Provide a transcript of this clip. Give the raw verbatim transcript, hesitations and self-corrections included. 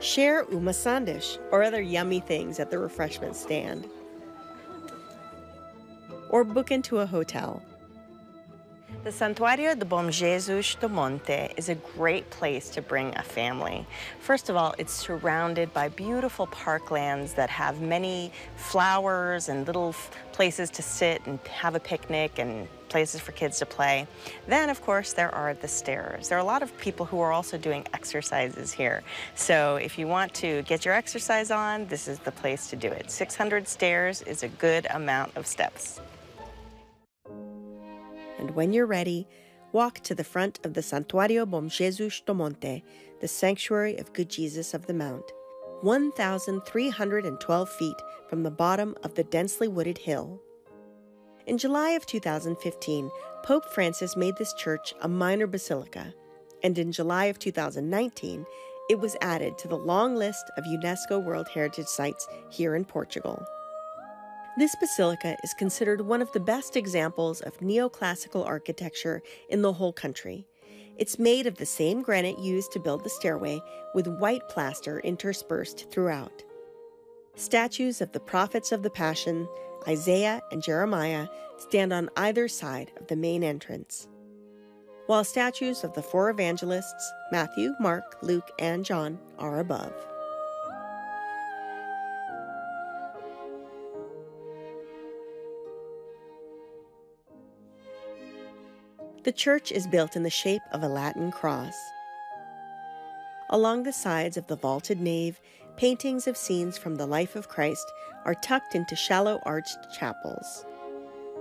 Share uma sanduíche or other yummy things at the refreshment stand. Or book into a hotel. The Santuario de Bom Jesus do Monte is a great place to bring a family. First of all, it's surrounded by beautiful parklands that have many flowers and little places to sit and have a picnic and places for kids to play. Then, of course, there are the stairs. There are a lot of people who are also doing exercises here. So if you want to get your exercise on, this is the place to do it. six hundred stairs is a good amount of steps. And when you're ready, walk to the front of the Santuario Bom Jesus do Monte, the Sanctuary of Good Jesus of the Mount, one thousand three hundred twelve feet from the bottom of the densely wooded hill. In July of two thousand fifteen, Pope Francis made this church a minor basilica, and in July of two thousand nineteen, it was added to the long list of UNESCO World Heritage Sites here in Portugal. This basilica is considered one of the best examples of neoclassical architecture in the whole country. It's made of the same granite used to build the stairway, with white plaster interspersed throughout. Statues of the prophets of the Passion, Isaiah and Jeremiah, stand on either side of the main entrance, while statues of the four evangelists, Matthew, Mark, Luke, and John, are above. The church is built in the shape of a Latin cross. Along the sides of the vaulted nave, paintings of scenes from the life of Christ are tucked into shallow arched chapels.